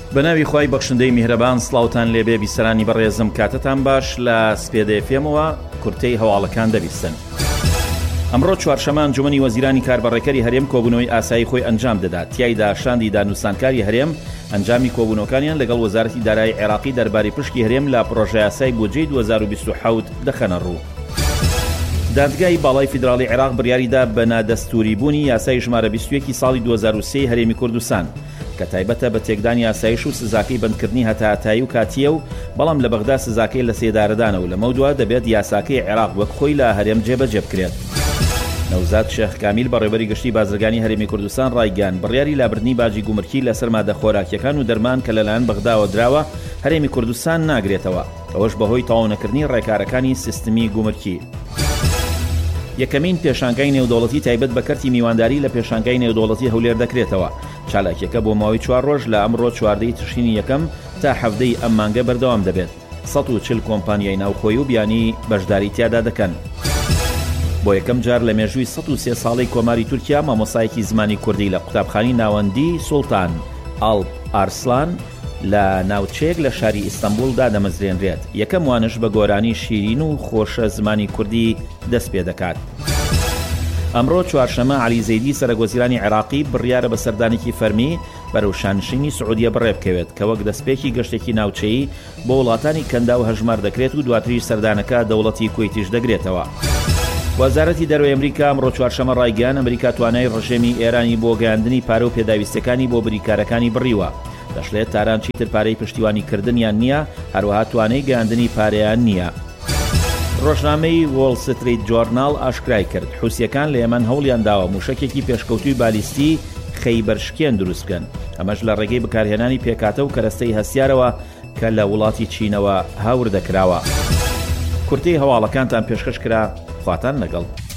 بەناوی خوای بەخشندەی میهرەبان سڵاوتان لێبێ بیسەرانی بەڕێزم کاتتان باش لە سپێدە فێمەوە کورتەی هەواڵەکان دەبیستن. ئەمڕۆ چوارشەمە ئەنجومەنی وەزیرانی کاربەڕێکەری هەرێم کۆبوونەوەی ئاسایی خۆی ئەنجام دەدات. تیایدا شاندی دانووسانکاری هەرێم ئەنجامی کۆبوونەوەکانیان لەگەڵ وەزارەتی دارایی عێراقی دەربارەی پشکی هەرێم لە پرۆژە یاسای بودجەی 2027 دەخەنە ڕوو. دادگای باڵای فیدراڵی عێراق بڕیاریدا بە نادەستوریبوونی یاسای ژمارە 21 ساڵی 2023 هەرێمی کوردستان کە تایبەتە بە تێکدانی یاسایش و سزاکەی بەندکردنی هەتاتایی و کاتیە و بەڵام لە بەغدا سزاکەی لە سێدارەدانە و لەمە دووە دەبێت یاساکەی عێراق وەک خۆی لە هەرێم جێبەجێ بکرێت. نەوزاد شێخ کامیل بەڕێوەبەری گشتی بازرگانی هەرێمی کوردستان ڕایگەیاند بڕیاری لابردنی باجی گومرکی لەسەر مادە خۆراکیەکان و دەرمان کە لەلایەن بەغداوە دراوە هەرێمی کوردستان ناگرێتەوە، ئەوەش بەهۆی تەواو نەکردنی ڕێکارەکانی سیستمی گومرکی. یەکەمین پێشانگای نێودەوڵەتی تایبەت بە کەرتی میوانداری لە پێشانگای نێودەوڵەتی هەولێر دەکرێتەوە. چالاکیەکە بۆ ماوەی 4 ڕۆژ لە ئەمڕۆ 14 تشرینی یەکەم تا 17 ئەم مانگە بەردەوام دەبێت. 140 کۆمپانیای ناوخۆیی و بیانی بەشداری تیادا دەکەن. بۆ یەکەم جار لە مێژووی 103 ساڵی کۆماری تورکیا مامۆسایەکی زمانی کوردی لە قوتابخانی ناوەندی سوڵتان ئاڵپ ئارسلان لە ناوچەیەک لە شاری ئیستانبولدا دەمەزرێنرێت. یەکەم وانش بە گۆرانی شیرین و خۆشە زمانی کوردی دەست پێ دەکات. ئەمڕۆ چوارشەمە عەلی زەیدی سەرۆکوەزیرانی عێراقی بڕیارە بە سەردانێکی فەرمی بەرەو شانشینی سعودیە بڕێ بکەوێت کە وەک دەستپێکی گەشتێکی ناوچەیی بۆ وڵاتانی کەندا و هەژمار دەکرێت و دواتریش سەردانەکە دەوڵەتی کوێتیش دەگرێتەوە. وەزارەتی دەرەوەی ئەمریکا ئەمڕۆ چوارشەمە ڕایگەیاند ئەمریکا توانای ڕژێمی ئێرانی بۆ گەیاندنی پارە و پێداویستەکانی بۆ بریکارەکانی بڕیوە. دەشڵێت تاران چیتر پارەی پشتیوانی کردنیان نییە، هەروەها توانای گەیاندنی پارەیان نییە. ڕۆژنامەی وۆڵ ستریت جۆرناڵ ئاشکرای کرد حوسیەکان لە یەمەن هەوڵیان داوە موشەکێکی پێشکەوتووی بالیستی خەیبەرشکێن دروستکەن، ئەمەش لە ڕێگەی بەکارهێنانی پێکاتە و کەرەستەی هەستیارەوە کە لە وڵاتی چینەوە هاور دەکراوە. کورتەی هەواڵەکانتان پێشکەش کرا، خواتان لەگەڵ.